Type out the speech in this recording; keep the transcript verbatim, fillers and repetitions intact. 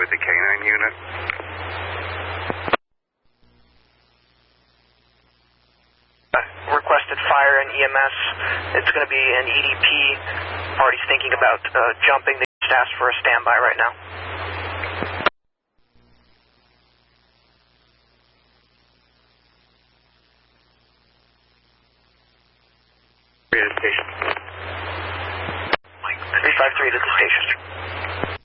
with the K nine unit. Requested fire and E M S. It's going to be an E D P. Party's thinking about uh, jumping. They just asked for a standby right now. Station. three five three to the station.